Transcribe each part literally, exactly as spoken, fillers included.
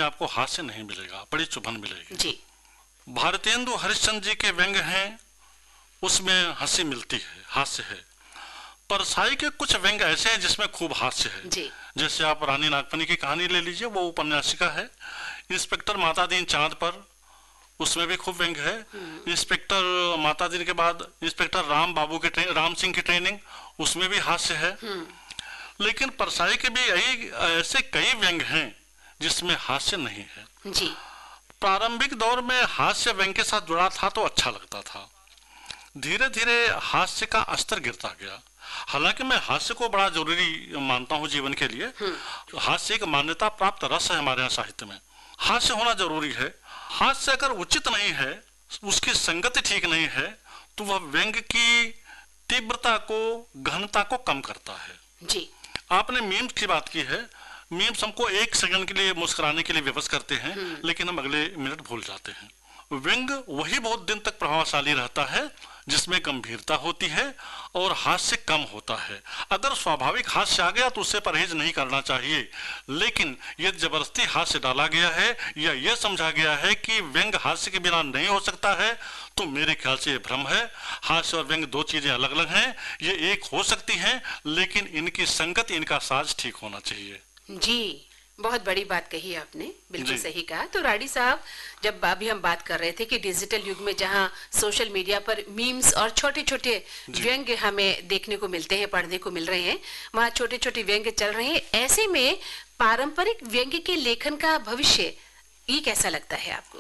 आपको हास्य नहीं मिलेगा, बड़ी चुभन मिलेगी जी। भारतेंदु हरिश्चंद्र जी के व्यंग हैं, उसमें हंसी मिलती है, हास्य है। परसाई के कुछ व्यंग ऐसे हैं जिसमें खूब हास्य है जी। जैसे आप रानी नागफनी की कहानी ले लीजिए, वो उपन्यासिका है। इंस्पेक्टर माता दीन चांद पर, उसमें भी खूब व्यंग है। इंस्पेक्टर माता दीन के बाद इंस्पेक्टर राम बाबू के राम सिंह की ट्रेनिंग, उसमें भी हास्य है। लेकिन परसाई के भी यही ऐसे कई व्यंग हैं जिसमें हास्य नहीं है जी। प्रारंभिक दौर में हास्य व्यंग के साथ जुड़ा था तो अच्छा लगता था, धीरे धीरे हास्य का स्तर गिरता गया। हालांकि मैं हास्य को बड़ा जरूरी मानता हूं जीवन के लिए। हास्य एक मान्यता प्राप्त रस है हमारे यहाँ साहित्य में, हास्य होना जरूरी है। हास्य अगर उचित नहीं है, उसकी संगति ठीक नहीं है, तो वह व्यंग की तीव्रता को, गहनता को कम करता है। जी। आपने मीम्स की बात की है, मीम्स हमको एक सेकंड के लिए मुस्कुराने के लिए विवश करते हैं, लेकिन हम अगले मिनट भूल जाते हैं। व्यंग वही बहुत दिन तक प्रभावशाली रहता है जिसमें गंभीरता होती है और हास्य कम होता है। अगर स्वाभाविक हास्य आ गया तो उससे परहेज नहीं करना चाहिए, लेकिन यदि जबरदस्ती हास्य डाला गया है या यह समझा गया है कि व्यंग हास्य के बिना नहीं हो सकता है, तो मेरे ख्याल से यह भ्रम है। हास्य और व्यंग दो चीजें अलग अलग हैं, ये एक हो सकती हैं, लेकिन इनकी संगति, इनका साज ठीक होना चाहिए। जी, बहुत बड़ी बात कही आपने, बिल्कुल सही कहा। तो राडी साहब, जब अभी हम बात कर रहे थे कि डिजिटल युग में जहां सोशल मीडिया पर मीम्स और छोटे छोटे व्यंग हमें देखने को मिलते हैं, पढ़ने को मिल रहे हैं, वहां छोटे छोटे व्यंग चल रहे हैं, ऐसे में पारंपरिक व्यंग के लेखन का भविष्य ये कैसा लगता है आपको?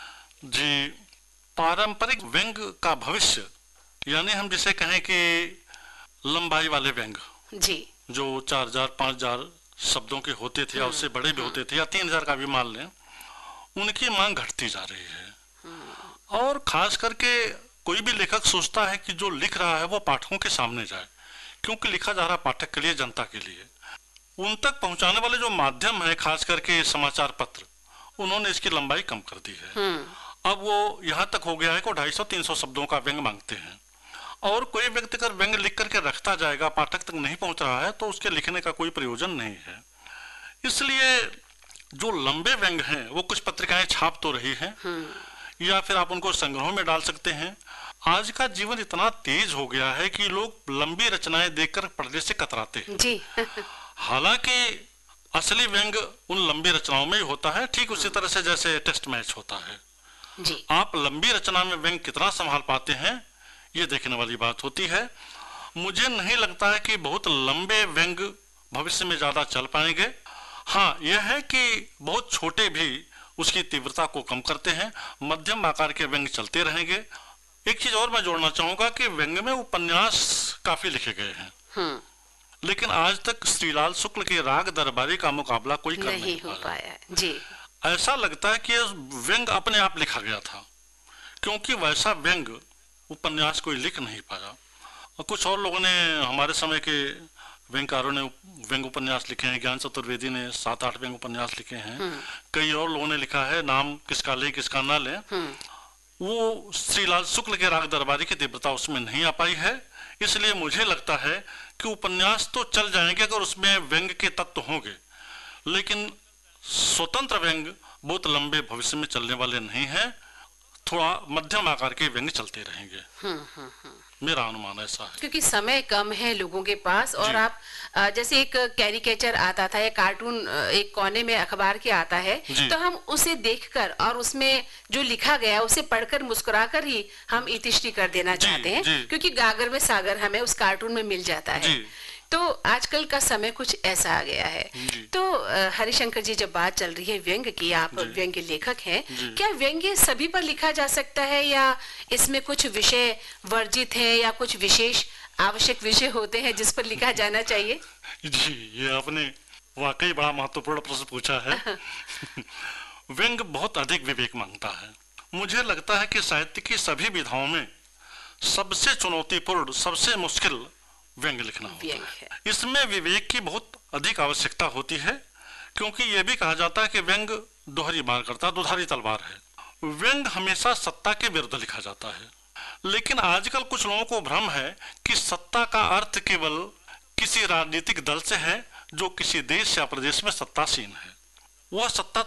जी, पारंपरिक व्यंग का भविष्य यानी हम जिसे कहें कि लंबाई वाले व्यंग, जी, जो चार हजार पांच हजार शब्दों के होते थे या उससे बड़े भी होते थे, या तीन हजार का भी मान लें, उनकी मांग घटती जा रही है। और खास करके कोई भी लेखक सोचता है कि जो लिख रहा है वो पाठकों के सामने जाए, क्योंकि लिखा जा रहा पाठक के लिए, जनता के लिए। उन तक पहुंचाने वाले जो माध्यम है, खास करके समाचार पत्र, उन्होंने इसकी लंबाई कम कर दी है। अब वो यहाँ तक हो गया है कि ढाई सौ तीन सौ शब्दों का व्यंग मांगते हैं, और कोई व्यक्ति अगर व्यंग लिख करके रखता जाएगा, पाठक तक नहीं पहुंच रहा है, तो उसके लिखने का कोई प्रयोजन नहीं है। इसलिए जो लंबे व्यंग हैं वो कुछ पत्रिकाएं छाप तो रही हैं, या फिर आप उनको संग्रहों में डाल सकते हैं। आज का जीवन इतना तेज हो गया है कि लोग लंबी रचनाएं देखकर पढ़ने से कतराते हैं। जी। हालांकि असली व्यंग उन लंबी रचनाओं में ही होता है, ठीक उसी तरह से जैसे टेस्ट मैच होता है। जी। आप लंबी रचना में व्यंग कितना संभाल पाते हैं, ये देखने वाली बात होती है। मुझे नहीं लगता है कि बहुत लंबे व्यंग भविष्य में ज्यादा चल पाएंगे। हाँ, यह है कि बहुत छोटे भी उसकी तीव्रता को कम करते हैं, मध्यम आकार के व्यंग चलते रहेंगे। एक चीज और मैं जोड़ना चाहूंगा कि व्यंग में उपन्यास काफी लिखे गए हैं, लेकिन आज तक श्रीलाल शुक्ल के राग दरबारी का मुकाबला कोई कर नहीं हो पाया। जी। ऐसा लगता है कि व्यंग अपने आप लिखा गया था, क्योंकि वैसा व्यंग उपन्यास कोई लिख नहीं पाया। और कुछ और लोगों ने, हमारे समय के व्यंगकारों ने व्यंग उपन्यास लिखे हैं, ज्ञान चतुर्वेदी ने सात आठ व्यंग उपन्यास लिखे हैं, कई और लोगों ने लिखा है, नाम किसका ले किसका ना ले। वो श्रीलाल शुक्ल के राग दरबारी की तीव्रता उसमें नहीं आ पाई है। इसलिए मुझे लगता है कि उपन्यास तो चल जाएंगे अगर उसमें व्यंग के तत्व होंगे, लेकिन स्वतंत्र व्यंग बहुत लंबे भविष्य में चलने वाले नहीं है। थोड़ा मध्यम आकार के व्यंग चलते रहेंगे। हम्म हम्म हम्म मेरा अनुमान ऐसा है, क्योंकि समय कम है लोगों के पास। और आप जैसे एक कैरिकेचर आता था या कार्टून एक कोने में अखबार के आता है, तो हम उसे देखकर और उसमें जो लिखा गया उसे पढ़कर मुस्कुराकर ही हम इतिश्री कर देना चाहते हैं, क्योंकि गागर में सागर हमें उस कार्टून में मिल जाता है। तो आजकल का समय कुछ ऐसा आ गया है। तो हरिशंकर जी, जब बात चल रही है व्यंग की, आप व्यंग्य लेखक हैं, क्या व्यंग्य सभी पर लिखा जा सकता है या इसमें कुछ विषय वर्जित हैं या कुछ विशेष आवश्यक विषय होते हैं जिस पर लिखा जाना चाहिए? जी, ये आपने वाकई बड़ा महत्वपूर्ण प्रश्न पूछा है। व्यंग बहुत अधिक विवेक मांगता है। मुझे लगता है कि साहित्य की सभी विधाओं में सबसे चुनौतीपूर्ण, सबसे मुश्किल व्यंग लिखना होता है। इसमें विवेक की बहुत अधिक आवश्यकता होती है, क्योंकि यह भी कहा जाता है कि व्यंग दोहरी मार करता, दुधारी तलवार है। व्यंग हमेशा सत्ता के विरुद्ध लिखा जाता है, लेकिन आजकल कुछ लोगों को भ्रम है कि सत्ता का अर्थ केवल किसी राजनीतिक दल से है जो किसी देश या प्रदेश में सत्तासीन है। वह सत्ता